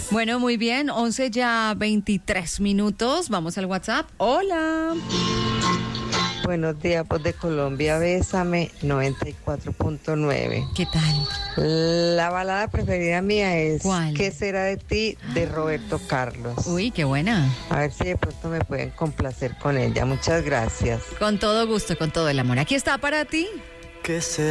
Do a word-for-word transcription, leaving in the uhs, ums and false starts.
Bueno, muy bien, once ya veintitrés minutos, vamos al WhatsApp. Hola. Buenos días, voz de Colombia, Bésame, noventa y cuatro punto nueve. ¿Qué tal? La balada preferida mía es ¿Cuál? ¿Qué será de ti? De Roberto Carlos. Uy, qué buena. A ver si de pronto me pueden complacer con ella. Muchas gracias. Con todo gusto, con todo el amor. Aquí está para ti. ¿Qué será?